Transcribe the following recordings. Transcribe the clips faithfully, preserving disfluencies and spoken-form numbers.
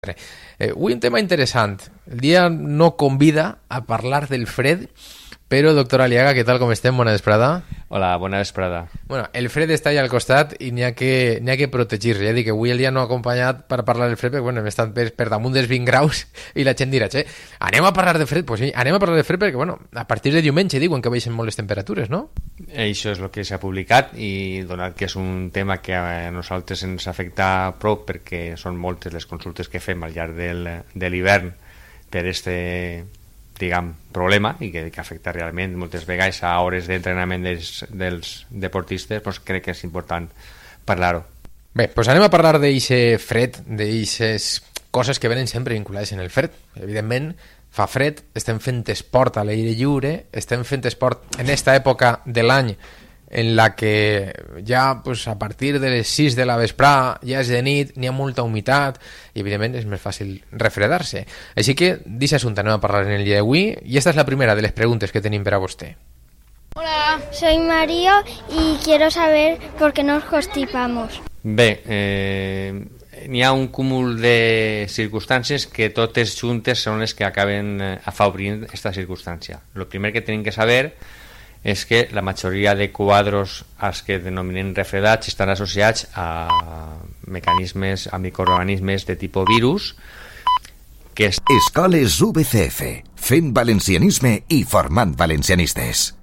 Eh, avui un tema interessant. El dia no convida a parlar del fred, però, doctor Aliaga, què tal, com estem? Bona vesprada. Hola, bona vesprada. Bueno, el fred està allà al costat i n'hi ha que, n'hi ha que protegir-se. Ja dic que avui el dia no ha acompanyat per parlar del fred, perquè bueno, hem estat per, per damunt dels vint graus i la gent dirà, che, anem a parlar de fred? Pues sí, anem a parlar de fred perquè, bueno, a partir de diumenge diuen que baixen molt les temperatures, no? Això és el que s'ha publicat i donat que és un tema que a nosaltres ens afecta prou perquè són moltes les consultes que fem al llarg del, de l'hivern per este, diguem, problema i que, que afecta realment moltes vegades a hores d'entrenament dels, dels deportistes, doncs crec que és important parlar-ho. Bé, doncs anem a parlar d'eixe fred, d'eixes coses que venen sempre vinculades en el fred. Evidentment, fa fred, estem fent esport a l'aire lliure, estem fent esport en esta època de l'any en la que ja pues, a partir de les sis de la vesprà ja és de nit, n'hi ha molta humitat i evidentment és més fàcil refredar-se. Així que d'aquest assumpte anem a parlar en el dia d'avui i esta és la primera de les preguntes que tenim per a vostè. Hola, soy Mario y quiero saber por qué nos constipamos. Bé, eh, n'hi ha un cúmul de circumstàncies que totes juntes són les que acaben afavorint aquesta circumstància. El primer que tenim que saber és que la majoria de quadros als que denominem refredats estan associats a mecanismes, a microorganismes de tipus virus que és... Escoles U B C F, fent valencianisme i formant valencianistes.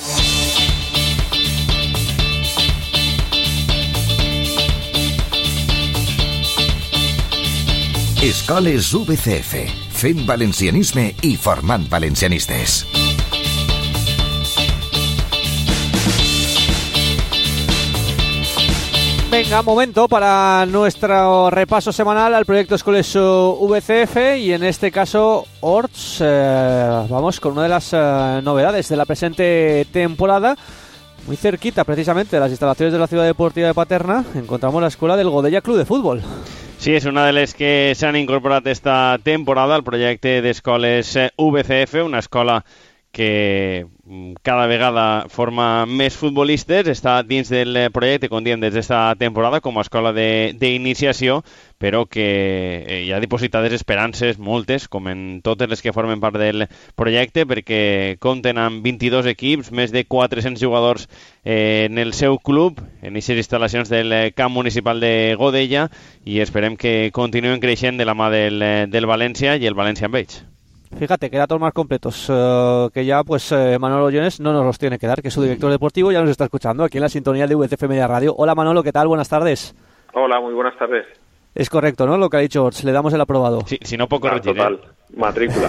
Escoles U B C F, fent valencianisme i formant valencianistes. Venga, momento para nuestro repaso semanal al proyecto Escoles U B C F y en este caso Orts, eh, vamos con una de las eh, novedades de la presente temporada. Muy cerquita precisamente de las instalaciones de la Ciudad Deportiva de Paterna encontramos la escuela del Godella Club de Futbol. Sí, és una de les que s'han incorporat esta temporada al projecte d'Escoles U B C F, una escola que cada vegada forma més futbolistes, està dins del projecte, com diem, des d'esta temporada com a escola d'iniciació, però que hi ha dipositades esperances, moltes, com en totes les que formen part del projecte, perquè compten amb vint-i-dos equips, més de quatre-cents jugadors eh, en el seu club, en aquestes instal·lacions del camp municipal de Godella, i esperem que continuen creixent de la mà del, del València i el València amb ells. Fíjate, que datos más completos, uh, que ya pues eh, Manolo Llones no nos los tiene que dar, que es su director deportivo, ya nos está escuchando aquí en la sintonía de U B C F Media Radio. Hola Manolo, ¿qué tal? Buenas tardes. Hola, muy buenas tardes. Es correcto, ¿no? Lo que ha dicho Orts, le damos el aprobado. Sí, si no, poco corregir. Total, ¿eh? Matrícula.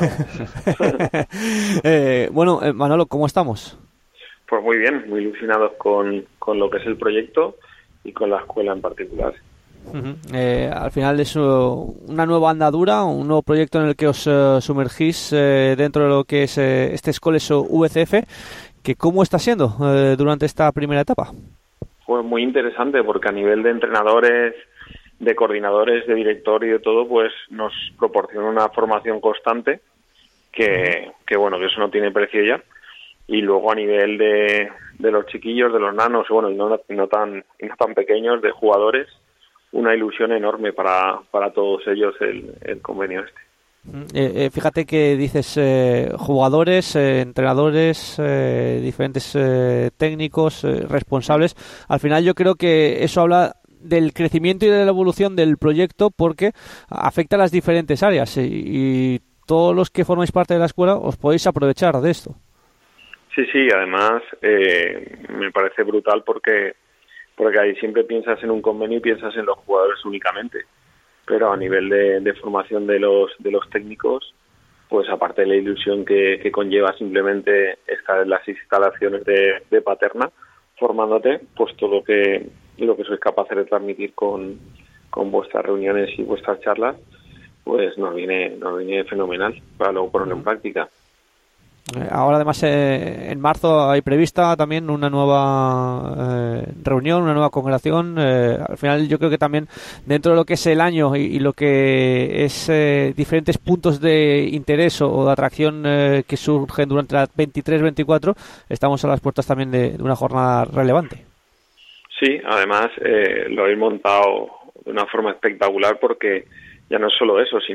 eh, bueno, eh, Manolo, ¿cómo estamos? Pues muy bien, muy ilusionados con, con lo que es el proyecto y con la escuela en particular. Uh-huh. Eh, al final es uh, una nueva andadura, un nuevo proyecto en el que os uh, sumergís eh, dentro de lo que es eh, este Escoles U B C F, que ¿cómo está siendo eh, durante esta primera etapa? Pues muy interesante, porque a nivel de entrenadores, de coordinadores, de director y de todo, pues nos proporciona una formación constante que, que bueno, que eso no tiene precio ya. Y luego a nivel de, de los chiquillos, de los nanos, bueno, y no, no tan, y no tan pequeños, de jugadores, una ilusión enorme para, para todos ellos el, el convenio este. Eh, eh, fíjate que dices eh, jugadores, eh, entrenadores, eh, diferentes eh, técnicos, eh, responsables. Al final yo creo que eso habla del crecimiento y de la evolución del proyecto porque afecta a las diferentes áreas y, y todos los que formáis parte de la escuela os podéis aprovechar de esto. Sí, sí, además eh, me parece brutal porque porque ahí siempre piensas en un convenio y piensas en los jugadores únicamente, pero a nivel de, de formación de los de los técnicos, pues aparte de la ilusión que, que conlleva simplemente estar en las instalaciones de, de Paterna formándote, pues todo lo que lo que sois capaces de transmitir con, con vuestras reuniones y vuestras charlas, pues nos viene nos viene fenomenal para luego ponerlo en práctica. Ahora además eh, en marzo hay prevista también una nueva eh, reunión, una nueva congregación. Eh, al final yo creo que también dentro de lo que es el año y, y lo que es eh, diferentes puntos de interés o, o de atracción eh, que surgen durante la veintitrés veinticuatro, estamos a las puertas también de, de una jornada relevante. Sí, además eh, lo habéis montado de una forma espectacular porque ya no es solo eso, sino